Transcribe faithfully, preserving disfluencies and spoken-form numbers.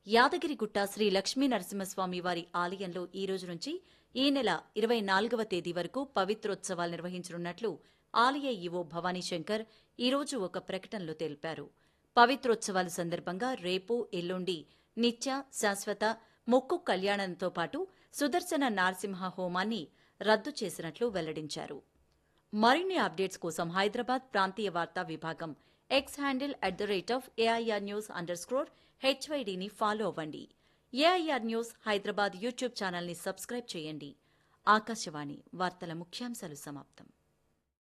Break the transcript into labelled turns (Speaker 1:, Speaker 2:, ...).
Speaker 1: యాదగిరిగుట్ట శ్రీ లక్ష్మీ నరసింహస్వామి వారి ఆలయంలో ఈ రోజు నుంచి ఈ నెల ఇరవై నాలుగవ తేదీ వరకు పవిత్రోత్సవాలు నిర్వహించనున్నట్లు ఆలయ ఈవో భవానీశంకర్ ఈ రోజు ఒక ప్రకటనలో తెలిపారు. పవిత్రోత్సవాల సందర్భంగా రేపు ఎల్లుండి నిత్య శాశ్వత మొక్కు కళ్యాణంతో పాటు సుదర్శన నారసింహ హోమాన్ని రద్దు చేసినట్లు వెల్లడించారు. మరిన్ని అప్డేట్స్ కోసం హైదరాబాద్ ప్రాంతీయ వార్తా విభాగం X handle at the rate of AIR news under స్క్రోర్ హెచ్వైడీని follow అవ్వండి. ఏఐఆర్ న్యూస్ హైదరాబాద్ యూట్యూబ్ ఛానల్ని సబ్స్క్రైబ్ చేయండి. ఆకాశవాణి వార్తల ముఖ్యాంశాలు సమాప్తం.